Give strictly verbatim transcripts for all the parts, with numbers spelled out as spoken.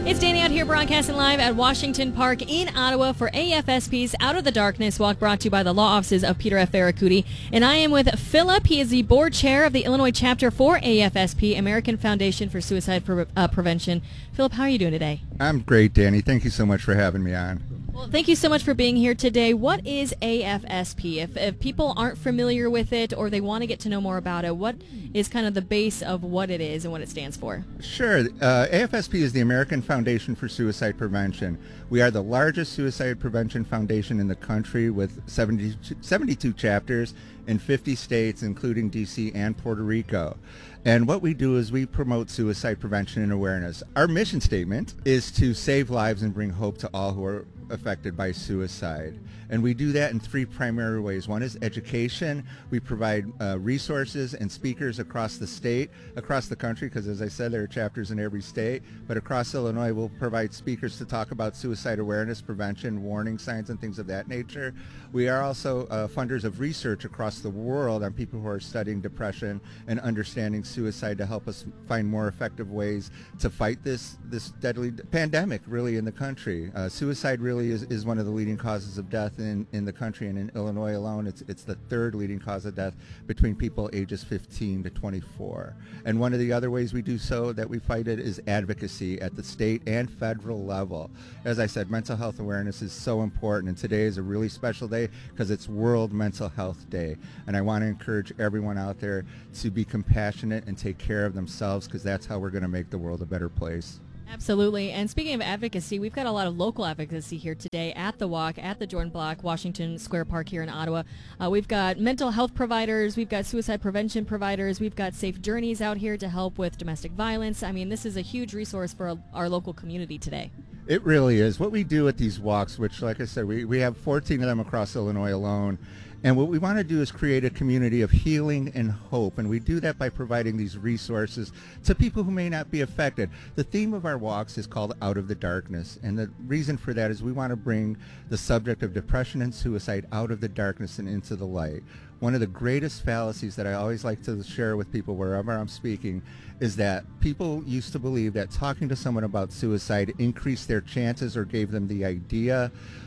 It's Danny out here broadcasting live at Washington Park in Ottawa for A F S P's Out of the Darkness Walk, brought to you by the law offices of Peter F. Ferracuti. And I am with Philip. He is the board chair of the Illinois chapter for A F S P, American Foundation for Suicide Pre- uh, Prevention. Philip, how are you doing today? I'm great, Danny. Thank you so much for having me on. Well, thank you so much for being here today. What is A F S P? If, if people aren't familiar with it or they want to get to know more about it, what is kind of the base of what it is and what it stands for? Sure. Uh, A F S P is the American Foundation for Suicide Prevention. We are the largest suicide prevention foundation in the country with seventy, seventy-two chapters in fifty states, including D C and Puerto Rico. And what we do is we promote suicide prevention and awareness. Our mission statement is to save lives and bring hope to all who are affected by suicide. And we do that in three primary ways. One is education. We provide uh, resources and speakers across the state, across the country, because as I said, there are chapters in every state. But across Illinois, we'll provide speakers to talk about suicide awareness, prevention, warning signs, and things of that nature. We are also uh, funders of research across the world on people who are studying depression and understanding suicide to help us find more effective ways to fight this, this deadly pandemic really in the country. Uh, suicide really is, is one of the leading causes of death in, in the country, and in Illinois alone it's it's the third leading cause of death between people ages fifteen to twenty-four. And one of the other ways we do so that we fight it is advocacy at the state and federal level. As I said, mental health awareness is so important, and today is a really special day because it's World Mental Health Day. And I want to encourage everyone out there to be compassionate and take care of themselves, because that's how we're going to make the world a better place. Absolutely. And speaking of advocacy, we've got a lot of local advocacy here today at the walk, at the Jordan Block, Washington Square Park here in Ottawa. Uh, we've got mental health providers, we've got suicide prevention providers, we've got Safe Journeys out here to help with domestic violence. I mean, this is a huge resource for our local community today. It really is. What we do at these walks, which, like I said, we, we have fourteen of them across Illinois alone, and what we want to do is create a community of healing and hope, and we do that by providing these resources to people who may not be affected. The theme of our walks is called Out of the Darkness, and the reason for that is we want to bring the subject of depression and suicide out of the darkness and into the light. One of the greatest fallacies that I always like to share with people wherever I'm speaking is that people used to believe that talking to someone about suicide increased their chances or gave them the idea.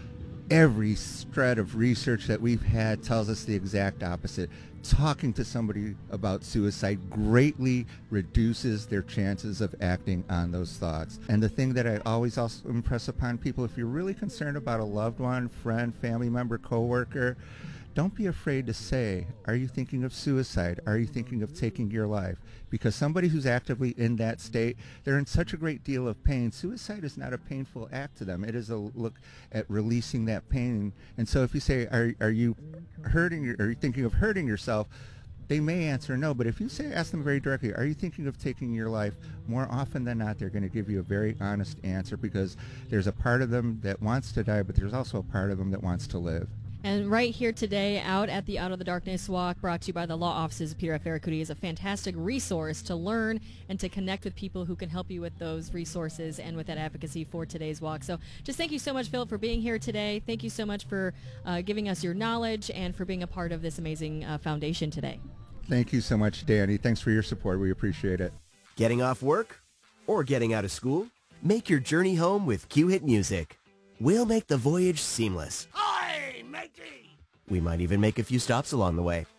Every shred of research that we've had tells us the exact opposite. Talking to somebody about suicide greatly reduces their chances of acting on those thoughts. And the thing that I always also impress upon people, if you're really concerned about a loved one, friend, family member, coworker, don't be afraid to say, are you thinking of suicide? Are you thinking of taking your life? Because somebody who's actively in that state, they're in such a great deal of pain. Suicide is not a painful act to them. It is a look at releasing that pain. And so if you say, are, are you hurting, are you thinking of hurting yourself? They may answer no, but if you say, ask them very directly, are you thinking of taking your life? More often than not, they're going to give you a very honest answer, because there's a part of them that wants to die, but there's also a part of them that wants to live. And right here today, out at the Out of the Darkness Walk, brought to you by the law offices of Peter F. Ferracuti, is a fantastic resource to learn and to connect with people who can help you with those resources and with that advocacy for today's walk. So just thank you so much, Philip, for being here today. Thank you so much for uh, giving us your knowledge and for being a part of this amazing uh, foundation today. Thank you so much, Danny. Thanks for your support. We appreciate it. Getting off work or getting out of school? Make your journey home with Q-Hit Music. We'll make the voyage seamless. We might even make a few stops along the way.